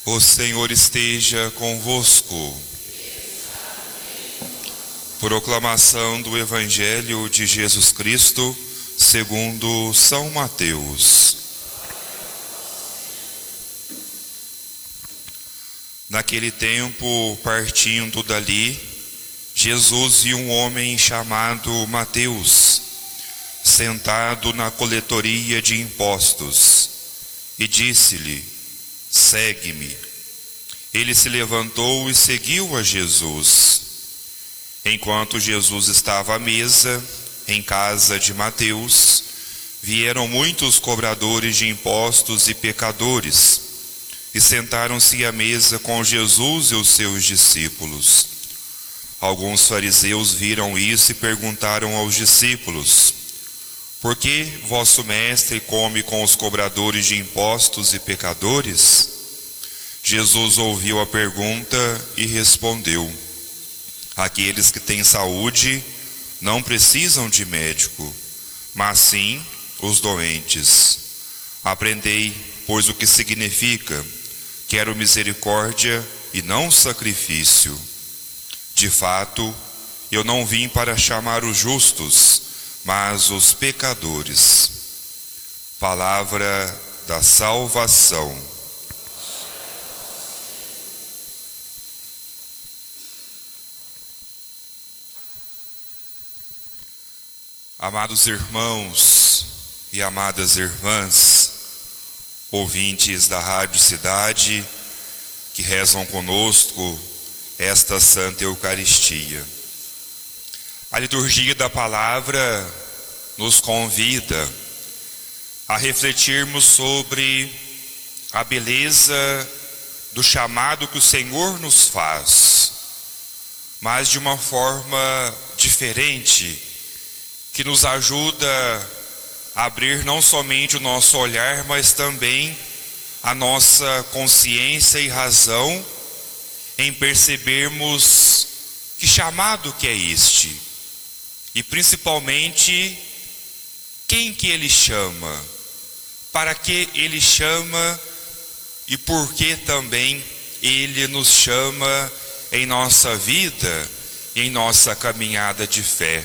O Senhor esteja convosco. Proclamação do Evangelho de Jesus Cristo, segundo São Mateus. Naquele tempo, partindo dali, Jesus viu um homem chamado Mateus, sentado na coletoria de impostos, e disse-lhe: segue-me. Ele se levantou e seguiu a Jesus. Enquanto Jesus estava à mesa, em casa de Mateus, vieram muitos cobradores de impostos e pecadores, e sentaram-se à mesa com Jesus e os seus discípulos. Alguns fariseus viram isso e perguntaram aos discípulos: por que vosso mestre come com os cobradores de impostos e pecadores? Jesus ouviu a pergunta e respondeu: aqueles que têm saúde não precisam de médico, mas sim os doentes. Aprendei, pois, o que significa: quero misericórdia e não sacrifício. De fato, eu não vim para chamar os justos, mas os pecadores. Palavra da salvação. Amados irmãos e amadas irmãs, ouvintes da Rádio Cidade, que rezam conosco esta Santa Eucaristia. A liturgia da palavra nos convida a refletirmos sobre a beleza do chamado que o Senhor nos faz, mas de uma forma diferente, que nos ajuda a abrir não somente o nosso olhar, mas também a nossa consciência e razão em percebermos que chamado que é este, e principalmente quem que Ele chama, para que Ele chama e por que também Ele nos chama em nossa vida e em nossa caminhada de fé.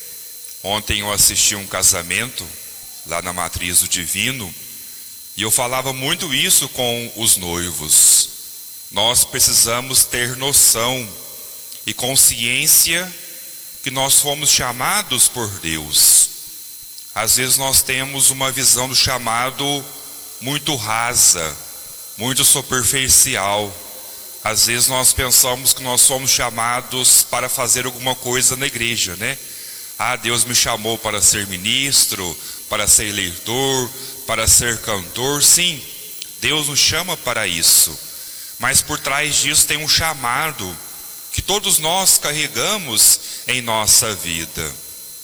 Ontem eu assisti um casamento lá na Matriz do Divino e eu falava muito isso com os noivos. Nós precisamos ter noção e consciência que nós fomos chamados por Deus. Às vezes nós temos uma visão do chamado muito rasa, muito superficial. Às vezes nós pensamos que nós somos chamados para fazer alguma coisa na igreja, né? Ah, Deus me chamou para ser ministro, para ser leitor, para ser cantor. Sim, Deus nos chama para isso. Mas por trás disso tem um chamado que todos nós carregamos em nossa vida.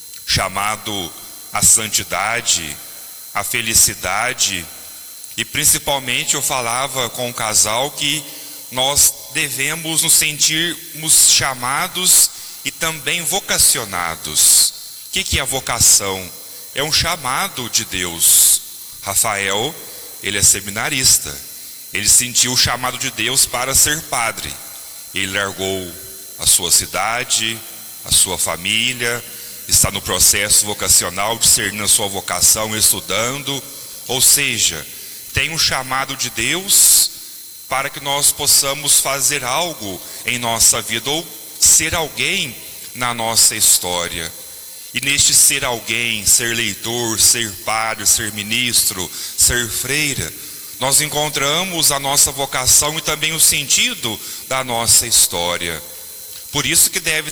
Chamado à santidade, à felicidade. E principalmente eu falava com um casal que nós devemos nos sentirmos chamados e também vocacionados. O que é a vocação? É um chamado de Deus. Rafael, ele é seminarista. Ele sentiu o chamado de Deus para ser padre. Ele largou a sua cidade, a sua família, está no processo vocacional, discernindo a sua vocação, estudando. Ou seja, tem um chamado de Deus para que nós possamos fazer algo em nossa vida ou ser alguém na nossa história. E neste ser alguém, ser leitor, ser padre, ser ministro, ser freira, nós encontramos a nossa vocação e também o sentido da nossa história. Por isso que deve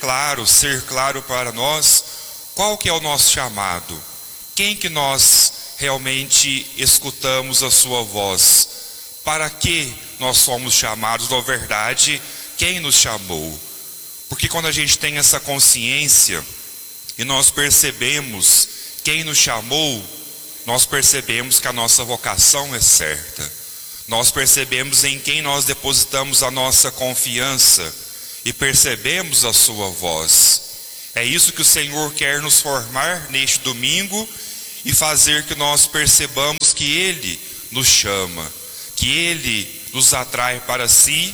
ser claro para nós qual que é o nosso chamado. Quem que nós realmente escutamos a sua voz? Para que nós somos chamados? Na verdade, quem nos chamou? Porque quando a gente tem essa consciência e nós percebemos quem nos chamou, nós percebemos que a nossa vocação é certa. Nós percebemos em quem nós depositamos a nossa confiança e percebemos a sua voz. É isso que o Senhor quer nos formar neste domingo e fazer que nós percebamos que Ele nos chama, que Ele nos atrai para si,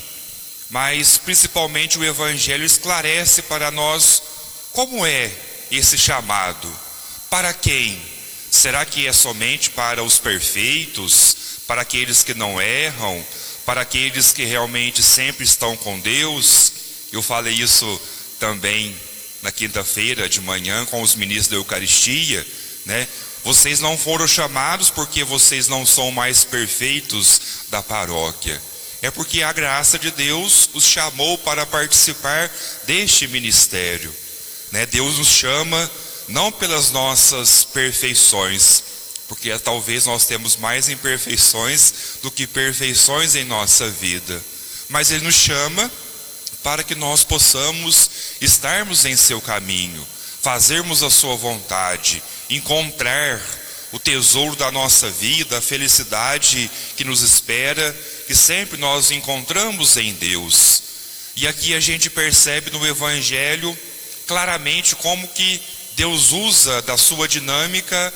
mas principalmente o Evangelho esclarece para nós como é esse chamado. Para quem? Será que é somente para os perfeitos, para aqueles que não erram, para aqueles que realmente sempre estão com Deus? Eu falei isso também na quinta-feira de manhã com os ministros da Eucaristia, né? Vocês não foram chamados porque vocês não são mais perfeitos da paróquia. É porque a graça de Deus os chamou para participar deste ministério, né? Deus nos chama não pelas nossas perfeições, porque talvez nós temos mais imperfeições do que perfeições em nossa vida, mas Ele nos chama para que nós possamos estarmos em seu caminho, fazermos a sua vontade, encontrar o tesouro da nossa vida, a felicidade que nos espera, que sempre nós encontramos em Deus. E aqui a gente percebe no Evangelho claramente como que Deus usa da sua dinâmica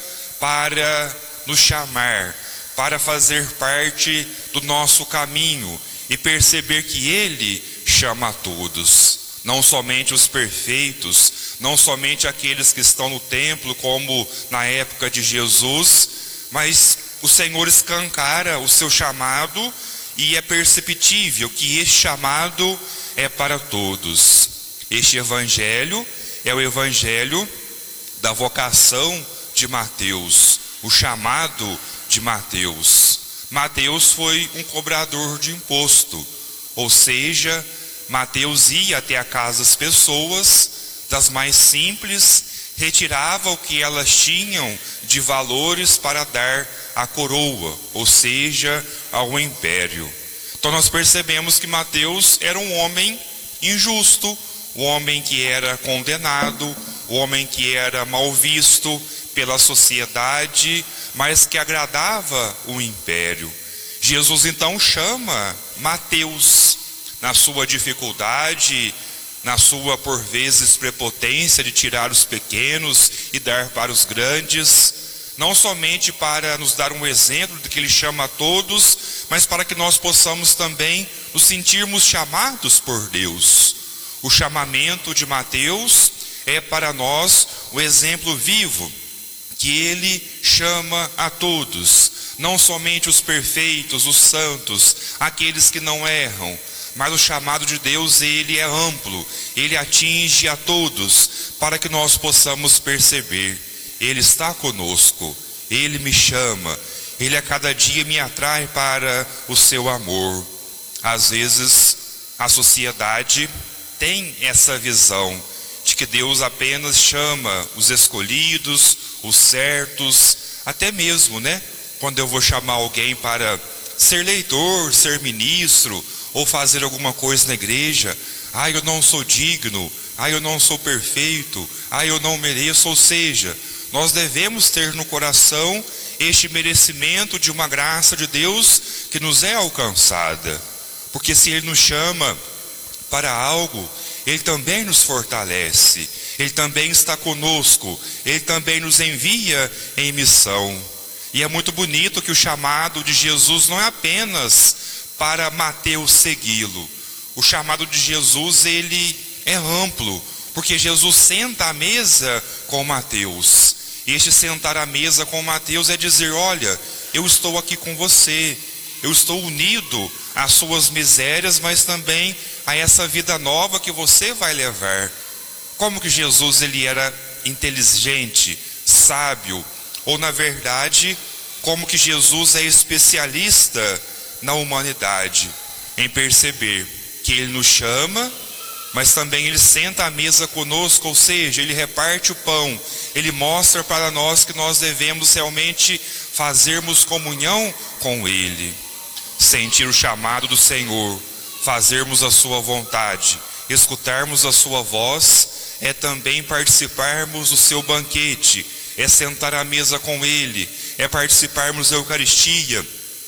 para nos chamar, para fazer parte do nosso caminho e perceber que Ele chama a todos, não somente os perfeitos, não somente aqueles que estão no templo, como na época de Jesus, mas o Senhor escancara o seu chamado e é perceptível que este chamado é para todos. Este Evangelho é o Evangelho da vocação de Mateus, o chamado de Mateus. Mateus foi um cobrador de imposto, ou seja, Mateus ia até a casa das pessoas, das mais simples, retirava o que elas tinham de valores para dar à coroa, ou seja, ao império. Então nós percebemos que Mateus era um homem injusto, um homem que era condenado, um homem que era mal visto pela sociedade, mas que agradava o império. Jesus então chama Mateus, na sua dificuldade, na sua por vezes prepotência de tirar os pequenos e dar para os grandes, não somente para nos dar um exemplo de que Ele chama a todos, mas para que nós possamos também nos sentirmos chamados por Deus. O chamamento de Mateus é para nós o exemplo vivo, que Ele chama a todos, não somente os perfeitos, os santos, aqueles que não erram, mas o chamado de Deus, ele é amplo, ele atinge a todos, para que nós possamos perceber, Ele está conosco, Ele me chama, Ele a cada dia me atrai para o seu amor. Às vezes a sociedade tem essa visão de que Deus apenas chama os escolhidos, os certos, até mesmo, né? Quando eu vou chamar alguém para ser leitor, ser ministro, ou fazer alguma coisa na igreja, eu não sou digno, eu não sou perfeito, eu não mereço. Ou seja, nós devemos ter no coração este merecimento de uma graça de Deus que nos é alcançada, porque se Ele nos chama para algo, Ele também nos fortalece, Ele também está conosco, Ele também nos envia em missão. E é muito bonito que o chamado de Jesus não é apenas para Mateus segui-lo. O chamado de Jesus, ele é amplo, porque Jesus senta à mesa com Mateus. E este sentar à mesa com Mateus é dizer: olha, eu estou aqui com você, eu estou unido às suas misérias, mas também a essa vida nova que você vai levar. Como que Jesus ele era inteligente, sábio, ou na verdade, como que Jesus é especialista na humanidade, em perceber que Ele nos chama, mas também Ele senta à mesa conosco, ou seja, Ele reparte o pão, Ele mostra para nós que nós devemos realmente fazermos comunhão com Ele, sentir o chamado do Senhor, fazermos a sua vontade, escutarmos a sua voz, é também participarmos do seu banquete, é sentar à mesa com Ele, é participarmos da Eucaristia,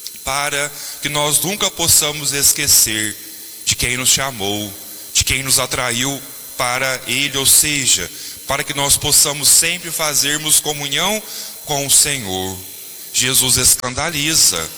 para que nós nunca possamos esquecer de quem nos chamou, de quem nos atraiu para Ele, ou seja, para que nós possamos sempre fazermos comunhão com o Senhor. Jesus escandaliza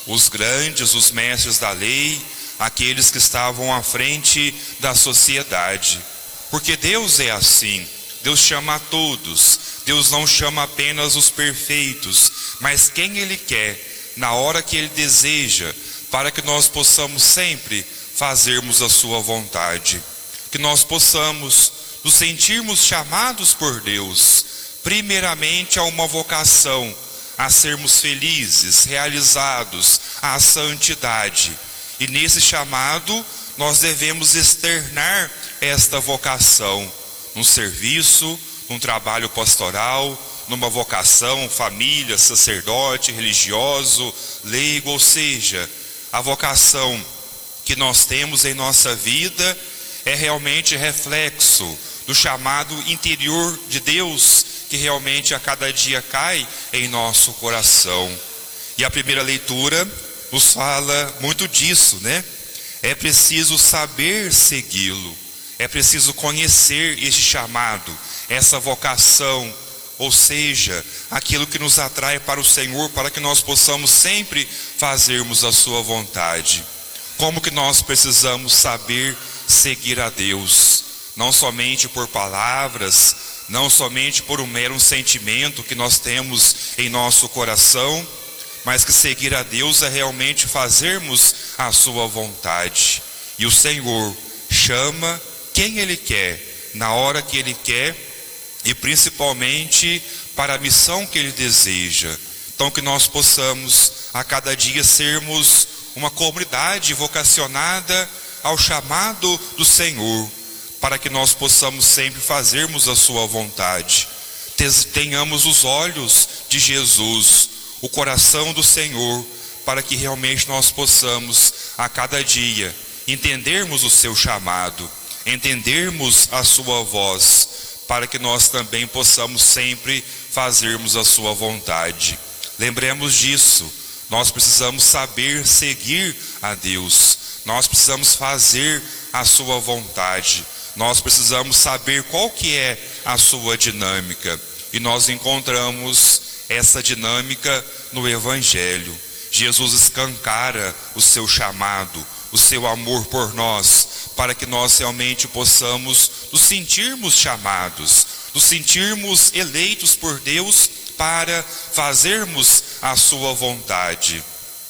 os grandes, os mestres da lei, aqueles que estavam à frente da sociedade. Porque Deus é assim, Deus chama a todos, Deus não chama apenas os perfeitos, mas quem Ele quer, na hora que Ele deseja, para que nós possamos sempre fazermos a sua vontade. Que nós possamos nos sentirmos chamados por Deus, primeiramente a uma vocação, a sermos felizes, realizados, à santidade. E nesse chamado, nós devemos externar esta vocação, num serviço, num trabalho pastoral, numa vocação, família, sacerdote, religioso, leigo, ou seja, a vocação que nós temos em nossa vida é realmente reflexo do chamado interior de Deus, que realmente a cada dia cai em nosso coração. E a primeira leitura nos fala muito disso, né? É preciso saber segui-lo, é preciso conhecer este chamado, essa vocação, ou seja, aquilo que nos atrai para o Senhor, para que nós possamos sempre fazermos a sua vontade. Como que nós precisamos saber seguir a Deus? Não somente por palavras, não somente por um mero sentimento que nós temos em nosso coração, mas que seguir a Deus é realmente fazermos a sua vontade. E o Senhor chama quem Ele quer, na hora que Ele quer, e principalmente para a missão que Ele deseja. Então que nós possamos a cada dia sermos uma comunidade vocacionada ao chamado do Senhor, para que nós possamos sempre fazermos a sua vontade. Tenhamos os olhos de Jesus, o coração do Senhor, para que realmente nós possamos a cada dia entendermos o seu chamado, entendermos a sua voz, para que nós também possamos sempre fazermos a sua vontade. Lembremos disso, nós precisamos saber seguir a Deus, nós precisamos fazer a sua vontade, nós precisamos saber qual que é a sua dinâmica, e nós encontramos essa dinâmica no Evangelho. Jesus escancara o seu chamado, o seu amor por nós, para que nós realmente possamos nos sentirmos chamados, nos sentirmos eleitos por Deus para fazermos a sua vontade.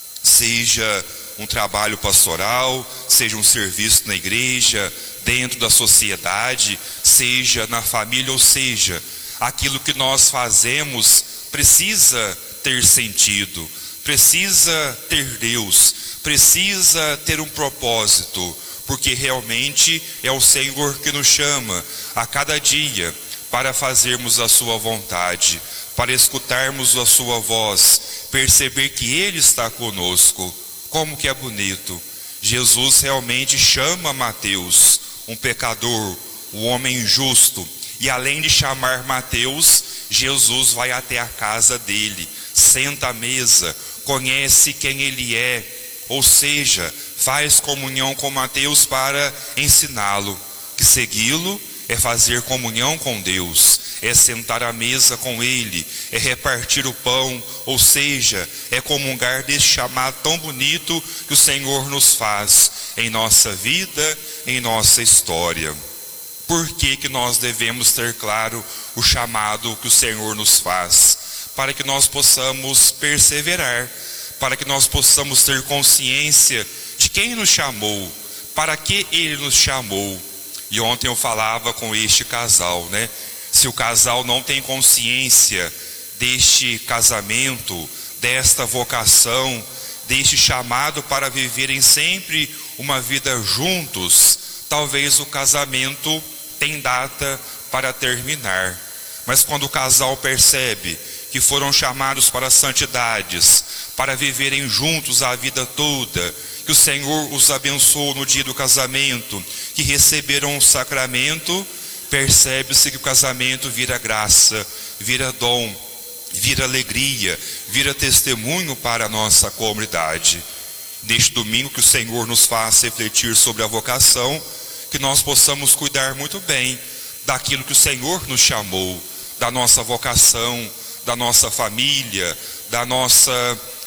Seja um trabalho pastoral, seja um serviço na igreja, dentro da sociedade, seja na família, ou seja, aquilo que nós fazemos precisa ter sentido, precisa ter Deus, precisa ter um propósito, porque realmente é o Senhor que nos chama a cada dia para fazermos a sua vontade, para escutarmos a sua voz, perceber que Ele está conosco. Como que é bonito! Jesus realmente chama Mateus, um pecador, um homem justo, e além de chamar Mateus, Jesus vai até a casa dele, senta à mesa, conhece quem ele é, ou seja, faz comunhão com Mateus para ensiná-lo, que segui-lo é fazer comunhão com Deus, é sentar à mesa com Ele, é repartir o pão, ou seja, é comungar desse chamado tão bonito que o Senhor nos faz em nossa vida, em nossa história. Por que que nós devemos ter claro o chamado que o Senhor nos faz? Para que nós possamos perseverar, para que nós possamos ter consciência de quem nos chamou, para que Ele nos chamou. E ontem eu falava com este casal, né? Se o casal não tem consciência deste casamento, desta vocação, deste chamado para viverem sempre uma vida juntos, talvez o casamento tem data para terminar. Mas quando o casal percebe que foram chamados para santidades, para viverem juntos a vida toda, que o Senhor os abençoou no dia do casamento, que receberam o sacramento, percebe-se que o casamento vira graça, vira dom, vira alegria, vira testemunho para a nossa comunidade. Neste domingo que o Senhor nos faça refletir sobre a vocação, que nós possamos cuidar muito bem daquilo que o Senhor nos chamou, da nossa vocação, da nossa família, da nossa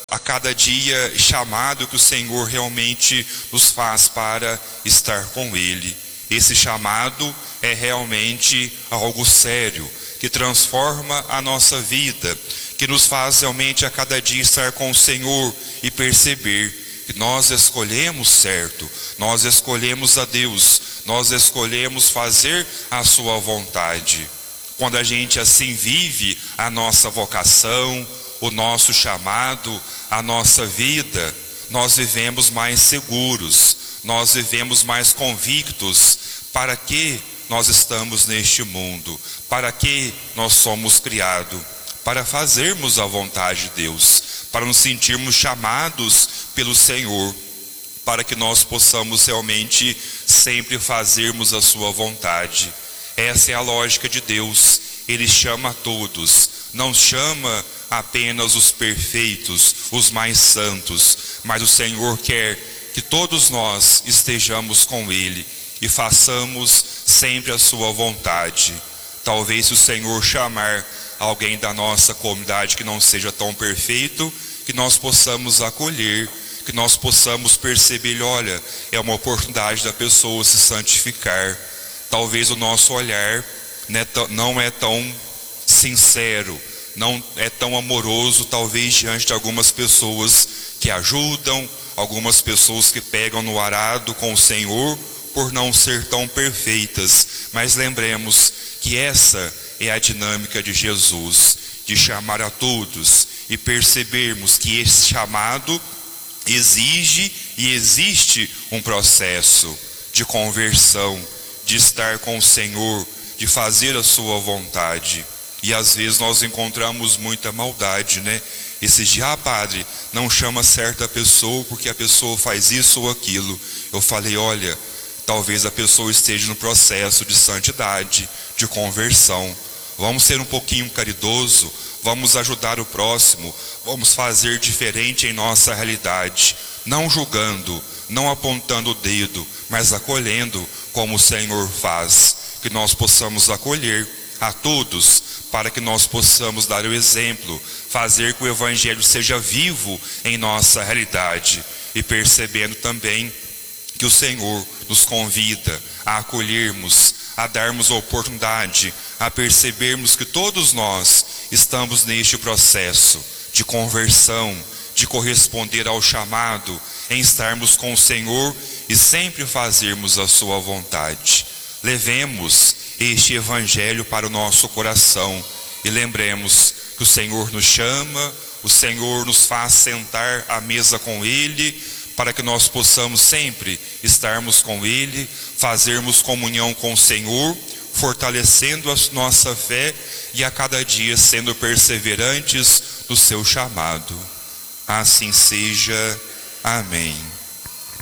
a cada dia chamado que o Senhor realmente nos faz para estar com Ele. Esse chamado é realmente algo sério, que transforma a nossa vida, que nos faz realmente a cada dia estar com o Senhor e perceber que nós escolhemos certo, nós escolhemos a Deus, nós escolhemos fazer a sua vontade. Quando a gente assim vive a nossa vocação, o nosso chamado, a nossa vida, nós vivemos mais seguros, nós vivemos mais convictos. Para que nós estamos neste mundo? Para que nós somos criados? Para fazermos a vontade de Deus, para nos sentirmos chamados pelo Senhor, para que nós possamos realmente sempre fazermos a sua vontade. Essa é a lógica de Deus. Ele chama a todos, não chama apenas os perfeitos, os mais santos, mas o Senhor quer que todos nós estejamos com Ele e façamos sempre a sua vontade. Talvez se o Senhor chamar alguém da nossa comunidade que não seja tão perfeito, que nós possamos acolher, que nós possamos perceber, olha, é uma oportunidade da pessoa se santificar. Talvez o nosso olhar não é tão sincero, não é tão amoroso, talvez diante de algumas pessoas que ajudam, algumas pessoas que pegam no arado com o Senhor, por não ser tão perfeitas. Mas lembremos que essa é a dinâmica de Jesus, de chamar a todos e percebermos que esse chamado exige e existe um processo de conversão, de estar com o Senhor, de fazer a sua vontade. E às vezes nós encontramos muita maldade, né? Esses dias, padre, não chama certa pessoa porque a pessoa faz isso ou aquilo. Eu falei, olha, talvez a pessoa esteja no processo de santidade, de conversão. Vamos ser um pouquinho caridoso, vamos ajudar o próximo, vamos fazer diferente em nossa realidade, não julgando, não apontando o dedo, mas acolhendo como o Senhor faz. Que nós possamos acolher a todos, para que nós possamos dar o exemplo, fazer que o Evangelho seja vivo em nossa realidade, e percebendo também que o Senhor nos convida a acolhermos, a darmos a oportunidade, a percebermos que todos nós estamos neste processo de conversão, de corresponder ao chamado, em estarmos com o Senhor e sempre fazermos a sua vontade. Levemos este Evangelho para o nosso coração e lembremos que o Senhor nos chama, o Senhor nos faz sentar à mesa com Ele, para que nós possamos sempre estarmos com Ele, fazermos comunhão com o Senhor, fortalecendo a nossa fé e a cada dia sendo perseverantes no seu chamado. Assim seja. Amém.